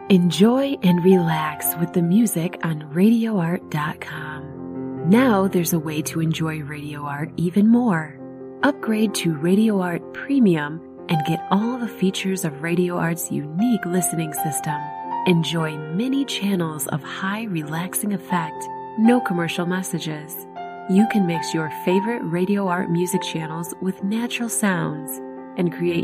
Enjoy and relax with the music on RadioArt.com. Now there's a way to enjoy Radio Art even more. Upgrade to Radio Art Premium and get all the features of Radio Art's unique listening system. Enjoy many channels of high relaxing effect, no commercial messages. You can mix your favorite Radio Art music channels with natural sounds and create